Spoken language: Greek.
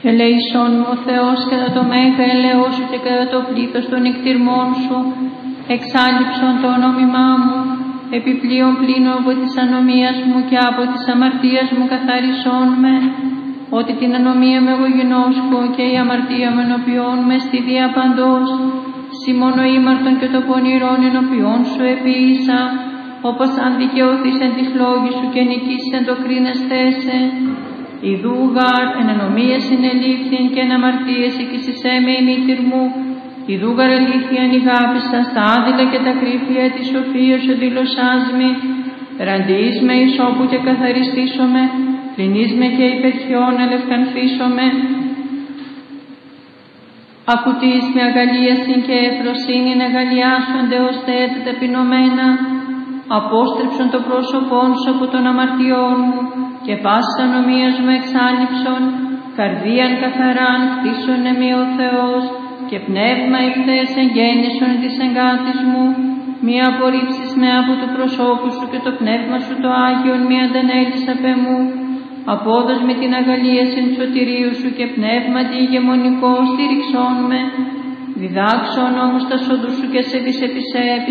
Ελέησόν μου ο Θεός κατά το μέγα ελαιό σου και κατά το πλήθος των εκτιρμών σου, εξάλληψον το όνομά μου, επιπλέον πλήνω από της ανομίας μου και από της αμαρτίας μου καθαρισόν με, ότι την ανομία με εγώ γινώσκω και η αμαρτία με ενωπιών με στη δία παντός, σι μόνο ήμαρτον και το πονηρόν ενωπιών σου επίησα, όπως αν δικαιωθείς εν της λόγης σου και νικήσεις εν το κρίνεσθέσαι. Ιδού γάρ εν ανομίες συνελήφθην και εν αμαρτίες εκείσισέ με η μήτηρ μου, ιδού γάρ ελήφθιαν η γάπησα στα άδειλα και τα κρύφια της σοφίας σου δηλωσάς με, ραντιείς με εις όπου και καθαριστήσομαι, πλυνείς με και υπερχιών ελευκανθήσομαι. Ακουτείς με αγαλίασιν και εφροσύνην αγαλιάσονται ως θέατα ταπεινωμένα, απόστρεψον το πρόσωπόν σου από των αμαρτιών μου και πάσης ανομίας μου εξάλληψον, καρδίαν καθαράν χτίσωνε με ο Θεός και πνεύμα ηφθές εγγέννησον της εγκάτης μου, μη απορρίψεις με από του προσώπου σου και το πνεύμα σου το Άγιον μη αντανέλεις απ' εμού, απόδος με την αγαλίασιν σωτηρίου σου και πνεύματι ηγεμονικό στήριξόν με, διδάξον όμως τα σοδού σου και σε δισεπισέ